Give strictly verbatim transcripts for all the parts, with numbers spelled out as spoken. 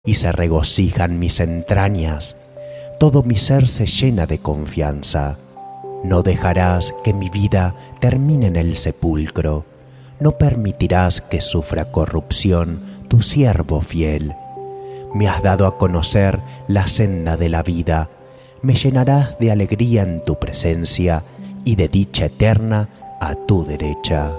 y se regocijan mis entrañas. Todo mi ser se llena de confianza. No dejarás que mi vida termine en el sepulcro. No permitirás que sufra corrupción tu siervo fiel. Me has dado a conocer la senda de la vida. Me llenarás de alegría en tu presencia y de dicha eterna a tu derecha.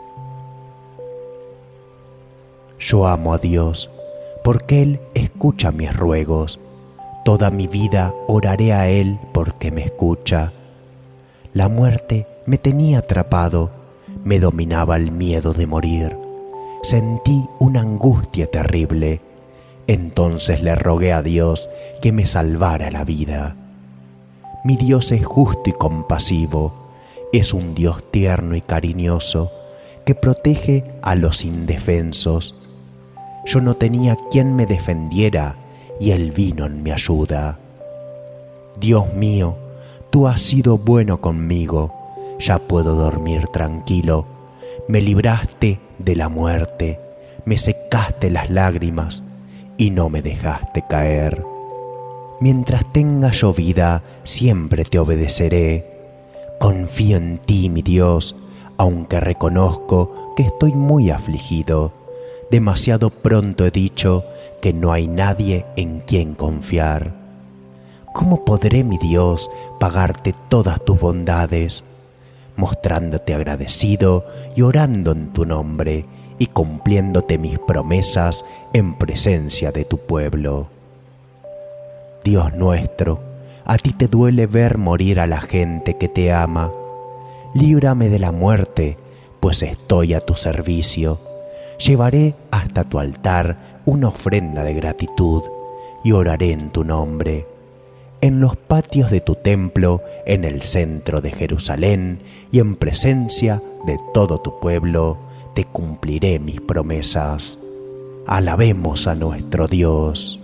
Yo amo a Dios, porque Él escucha mis ruegos. Toda mi vida oraré a Él porque me escucha. La muerte me tenía atrapado, me dominaba el miedo de morir. Sentí una angustia terrible. Entonces le rogué a Dios que me salvara la vida. Mi Dios es justo y compasivo, es un Dios tierno y cariñoso que protege a los indefensos. Yo no tenía quien me defendiera y Él vino en mi ayuda. Dios mío, tú has sido bueno conmigo, ya puedo dormir tranquilo. Me libraste de la muerte, me secaste las lágrimas y no me dejaste caer. Mientras tenga yo vida, siempre te obedeceré. Confío en ti, mi Dios, aunque reconozco que estoy muy afligido. Demasiado pronto he dicho que no hay nadie en quien confiar. ¿Cómo podré, mi Dios, pagarte todas tus bondades? Mostrándote agradecido y orando en tu nombre y cumpliéndote mis promesas en presencia de tu pueblo. Dios nuestro, a ti te duele ver morir a la gente que te ama. Líbrame de la muerte, pues estoy a tu servicio. Llevaré hasta tu altar una ofrenda de gratitud y oraré en tu nombre. En los patios de tu templo, en el centro de Jerusalén y en presencia de todo tu pueblo, te cumpliré mis promesas. Alabemos a nuestro Dios.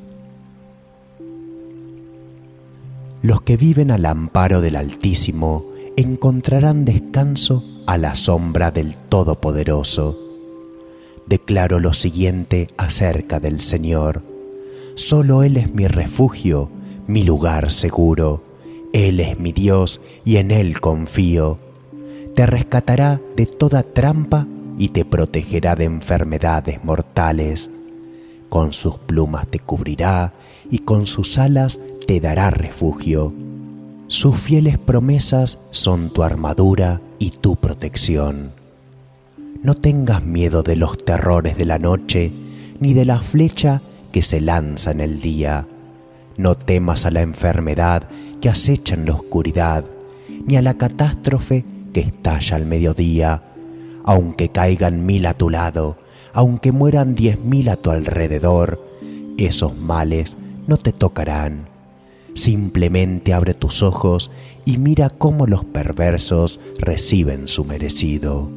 Los que viven al amparo del Altísimo encontrarán descanso a la sombra del Todopoderoso. Declaro lo siguiente acerca del Señor. Solo Él es mi refugio, mi lugar seguro. Él es mi Dios y en Él confío. Te rescatará de toda trampa y te protegerá de enfermedades mortales. Con sus plumas te cubrirá y con sus alas te dará refugio. Sus fieles promesas son tu armadura y tu protección. No tengas miedo de los terrores de la noche, ni de la flecha que se lanza en el día. No temas a la enfermedad que acecha en la oscuridad, ni a la catástrofe que estalla al mediodía. Aunque caigan mil a tu lado, aunque mueran diez mil a tu alrededor, esos males no te tocarán. Simplemente abre tus ojos y mira cómo los perversos reciben su merecido.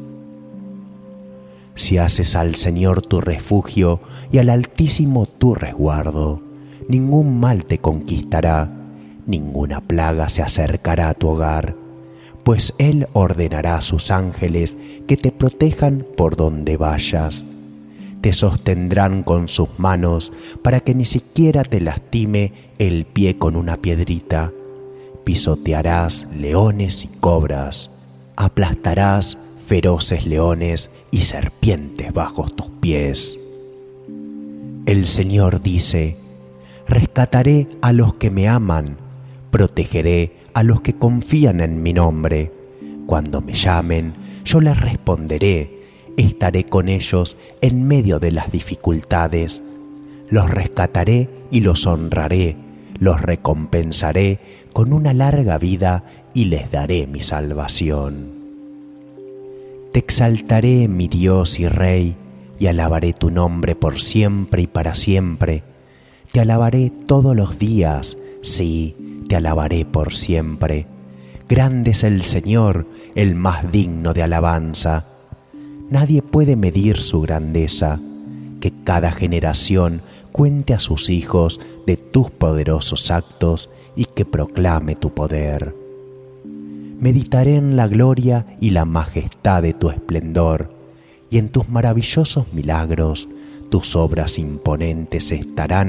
Si haces al Señor tu refugio y al Altísimo tu resguardo, ningún mal te conquistará, ninguna plaga se acercará a tu hogar, pues Él ordenará a sus ángeles que te protejan por donde vayas. Te sostendrán con sus manos para que ni siquiera te lastime el pie con una piedrita. Pisotearás leones y cobras, aplastarás feroces leones y serpientes bajo tus pies. El Señor dice: rescataré a los que me aman, protegeré a los que confían en mi nombre. Cuando me llamen, yo les responderé. Estaré con ellos en medio de las dificultades. Los rescataré y los honraré. Los recompensaré con una larga vida y les daré mi salvación. Te exaltaré, mi Dios y Rey, y alabaré tu nombre por siempre y para siempre. Te alabaré todos los días, sí, te alabaré por siempre. Grande es el Señor, el más digno de alabanza. Nadie puede medir su grandeza. Que cada generación cuente a sus hijos de tus poderosos actos y que proclame tu poder. Meditaré en la gloria y la majestad de tu esplendor y en tus maravillosos milagros, tus obras imponentes estarán